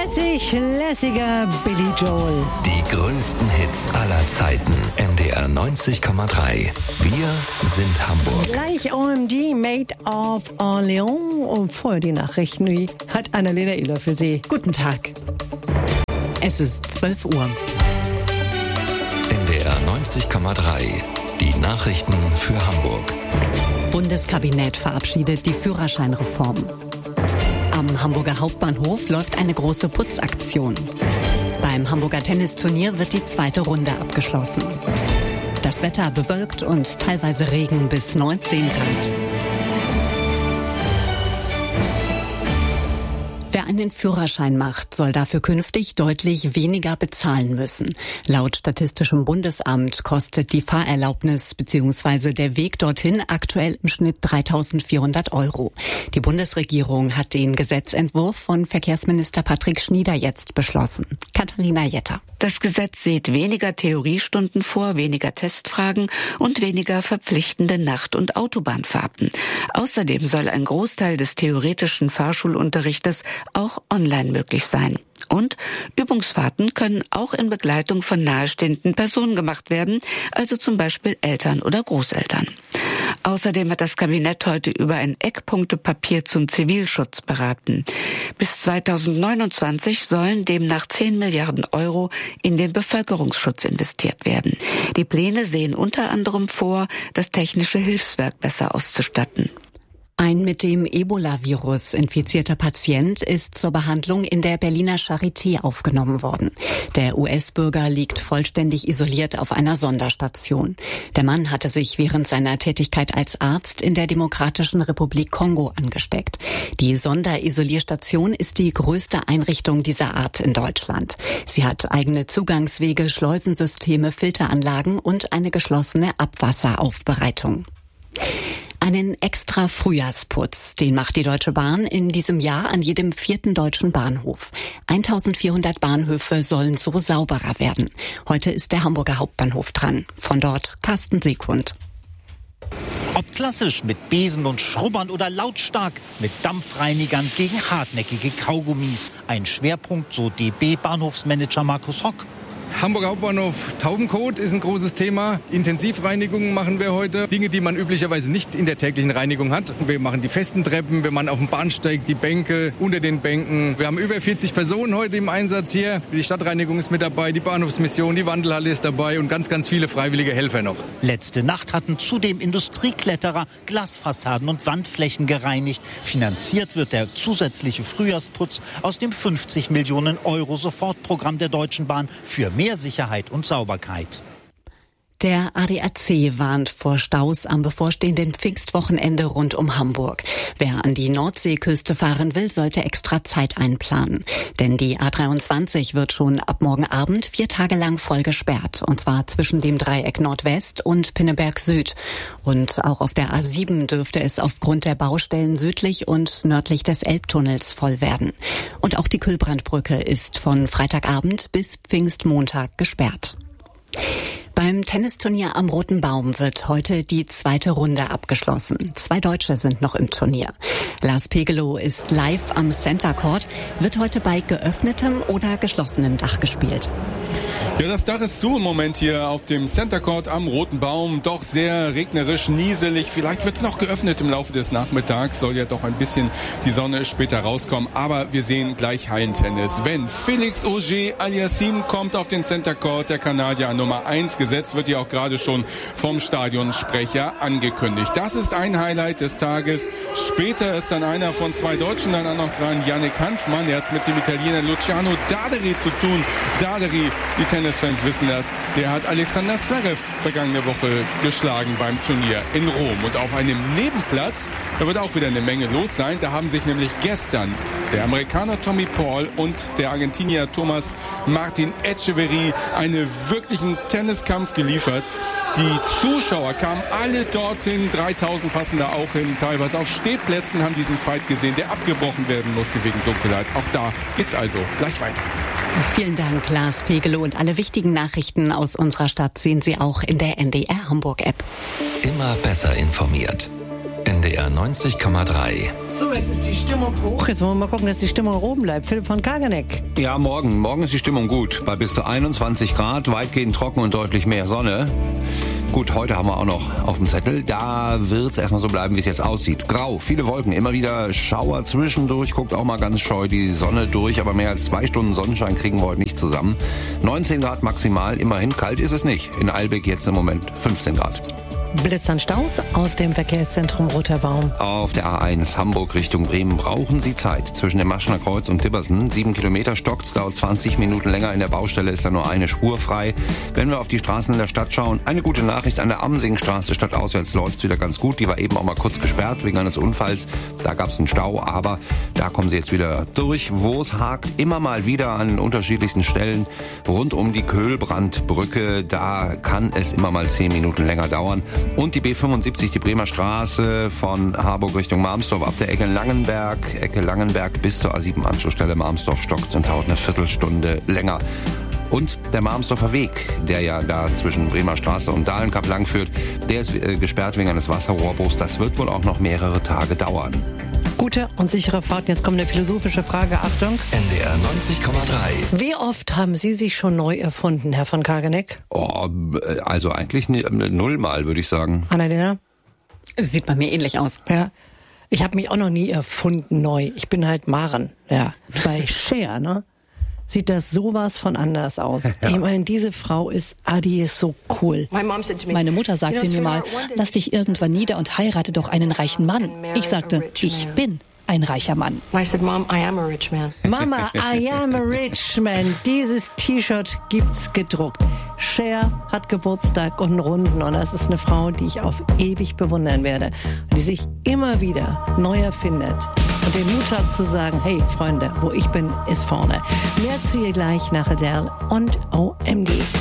lässiger Billy Joel. Die größten Hits aller Zeiten. NDR 90,3. Wir sind Hamburg. Gleich OMG Made of Orléans. Und vorher die Nachrichten. Wie hat Annalena Ehler für Sie. Guten Tag. Es ist 12 Uhr. NDR 90,3. Die Nachrichten für Hamburg. Bundeskabinett verabschiedet die Führerscheinreform. Am Hamburger Hauptbahnhof läuft eine große Putzaktion. Beim Hamburger Tennisturnier wird die zweite Runde abgeschlossen. Das Wetter bewölkt und teilweise Regen bis 19 Grad. Wer einen Führerschein macht, soll dafür künftig deutlich weniger bezahlen müssen. Laut Statistischem Bundesamt kostet die Fahrerlaubnis bzw. der Weg dorthin aktuell im Schnitt 3.400 €. Die Bundesregierung hat den Gesetzentwurf von Verkehrsminister Patrick Schnieder jetzt beschlossen. Katharina Jetter. Das Gesetz sieht weniger Theoriestunden vor, weniger Testfragen und weniger verpflichtende Nacht- und Autobahnfahrten. Außerdem soll ein Großteil des theoretischen Fahrschulunterrichtes auch online möglich sein. Und Übungsfahrten können auch in Begleitung von nahestehenden Personen gemacht werden, also zum Beispiel Eltern oder Großeltern. Außerdem hat das Kabinett heute über ein Eckpunktepapier zum Zivilschutz beraten. Bis 2029 sollen demnach 10 Milliarden € in den Bevölkerungsschutz investiert werden. Die Pläne sehen unter anderem vor, das technische Hilfswerk besser auszustatten. Ein mit dem Ebola-Virus infizierter Patient ist zur Behandlung in der Berliner Charité aufgenommen worden. Der US-Bürger liegt vollständig isoliert auf einer Sonderstation. Der Mann hatte sich während seiner Tätigkeit als Arzt in der Demokratischen Republik Kongo angesteckt. Die Sonderisolierstation ist die größte Einrichtung dieser Art in Deutschland. Sie hat eigene Zugangswege, Schleusensysteme, Filteranlagen und eine geschlossene Abwasseraufbereitung. Einen extra Frühjahrsputz, den macht die Deutsche Bahn in diesem Jahr an jedem 4. deutschen Bahnhof. 1400 Bahnhöfe sollen so sauberer werden. Heute ist der Hamburger Hauptbahnhof dran. Von dort Carsten Seekund. Ob klassisch mit Besen und Schrubbern oder lautstark mit Dampfreinigern gegen hartnäckige Kaugummis. Ein Schwerpunkt, so DB-Bahnhofsmanager Markus Hock. Hamburger Hauptbahnhof Taubenkot ist ein großes Thema. Intensivreinigungen machen wir heute. Dinge, die man üblicherweise nicht in der täglichen Reinigung hat. Wir machen die festen Treppen, wir machen auf dem Bahnsteig die Bänke, unter den Bänken. Wir haben über 40 Personen heute im Einsatz hier. Die Stadtreinigung ist mit dabei, die Bahnhofsmission, die Wandelhalle ist dabei und ganz, ganz viele freiwillige Helfer noch. Letzte Nacht hatten zudem Industriekletterer Glasfassaden und Wandflächen gereinigt. Finanziert wird der zusätzliche Frühjahrsputz aus dem 50 Millionen € Sofortprogramm der Deutschen Bahn für mehr Sicherheit und Sauberkeit. Der ADAC warnt vor Staus am bevorstehenden Pfingstwochenende rund um Hamburg. Wer an die Nordseeküste fahren will, sollte extra Zeit einplanen. Denn die A23 wird schon ab morgen Abend 4 Tage lang voll gesperrt. Und zwar zwischen dem Dreieck Nordwest und Pinneberg Süd. Und auch auf der A7 dürfte es aufgrund der Baustellen südlich und nördlich des Elbtunnels voll werden. Und auch die Kühlbrandbrücke ist von Freitagabend bis Pfingstmontag gesperrt. Beim Tennisturnier am Roten Baum wird heute die zweite Runde abgeschlossen. 2 Deutsche sind noch im Turnier. Lars Pegelow ist live am Center Court. Wird heute bei geöffnetem oder geschlossenem Dach gespielt? Ja, das Dach ist zu im Moment hier auf dem Center Court am Roten Baum. Doch sehr regnerisch, nieselig. Vielleicht wird es noch geöffnet im Laufe des Nachmittags. Soll ja doch ein bisschen die Sonne später rauskommen. Aber wir sehen gleich Hallentennis. Wenn Felix Auger-Aliassime kommt auf den Center Court, der Kanadier an Nummer 1 gesetzt, wird ja auch gerade schon vom Stadionsprecher angekündigt. Das ist ein Highlight des Tages. Später ist dann einer von 2 Deutschen dann auch noch dran, Yannick Hanfmann. Er hat es mit dem Italiener Luciano Daderi zu tun. Daderi, die Tennisfans wissen das, der hat Alexander Zverev vergangene Woche geschlagen beim Turnier in Rom. Und auf einem Nebenplatz, da wird auch wieder eine Menge los sein. Da haben sich nämlich gestern der Amerikaner Tommy Paul und der Argentinier Thomas Martin Etcheverry einen wirklichen Tenniskampf geliefert. Die Zuschauer kamen alle dorthin, 3000 passen da auch hin, teilweise auf Stehplätzen haben diesen Fight gesehen, der abgebrochen werden musste wegen Dunkelheit. Auch da geht's also gleich weiter. Vielen Dank, Lars Pegelow. Und alle wichtigen Nachrichten aus unserer Stadt sehen Sie auch in der NDR Hamburg App. Immer besser informiert. NDR 90,3. So, jetzt ist die Stimmung hoch. Jetzt wollen wir mal gucken, dass die Stimmung oben bleibt. Philipp von Kaganeck. Ja, morgen ist die Stimmung gut. Bei bis zu 21 Grad, weitgehend trocken und deutlich mehr Sonne. Gut, heute haben wir auch noch auf dem Zettel. Da wird es erstmal so bleiben, wie es jetzt aussieht. Grau, viele Wolken, immer wieder Schauer zwischendurch. Guckt auch mal ganz scheu die Sonne durch, aber mehr als 2 Stunden Sonnenschein kriegen wir heute nicht zusammen. 19 Grad maximal, immerhin. Kalt ist es nicht. In Eilbek jetzt im Moment 15 Grad. Blitz an Staus aus dem Verkehrszentrum Roter Baum. Auf der A1 Hamburg Richtung Bremen brauchen Sie Zeit. Zwischen dem Maschner Kreuz und Dibbersen. 7 Kilometer stockt's, dauert 20 Minuten länger. In der Baustelle ist da nur eine Spur frei. Wenn wir auf die Straßen in der Stadt schauen, eine gute Nachricht: an der Amsingstraße stadtauswärts läuft's wieder ganz gut. Die war eben auch mal kurz gesperrt wegen eines Unfalls. Da gab's einen Stau, aber da kommen Sie jetzt wieder durch. Wo es hakt, immer mal wieder an unterschiedlichsten Stellen. Rund um die Köhlbrandbrücke, da kann es immer mal 10 Minuten länger dauern. Und die B75, die Bremer Straße von Harburg Richtung Marmsdorf ab der Ecke Langenberg bis zur A7-Anschlussstelle Marmsdorf stockt und dauert eine Viertelstunde länger. Und der Marmsdorfer Weg, der ja da zwischen Bremer Straße und Dahlenkap langführt, der ist gesperrt wegen eines Wasserrohrbruchs. Das wird wohl auch noch mehrere Tage dauern. Gute und sichere Fahrt. Jetzt kommt eine philosophische Frage. Achtung. NDR 90,3. Wie oft haben Sie sich schon neu erfunden, Herr von Kaganeck? Oh, also eigentlich 0 Mal, würde ich sagen. Annalena? Sieht bei mir ähnlich aus. Ja. Ich habe mich auch noch nie erfunden neu. Ich bin halt Maren. Ja. Bei Cher, ne? Sieht das sowas von anders aus. Ja. Ich meine, diese Frau die ist so cool. Meine Mutter sagte mir mal, lass dich irgendwann nieder und heirate doch einen reichen Mann. Ich sagte, ich bin ein reicher Mann. Mama, I am a rich man. Dieses T-Shirt gibt's gedruckt. Cher hat Geburtstag und einen Runden und das ist eine Frau, die ich auf ewig bewundern werde. Die sich immer wieder neu erfindet. Und den Mut hat zu sagen, hey Freunde, wo ich bin, ist vorne. Mehr zu ihr gleich nach Adele und OMG.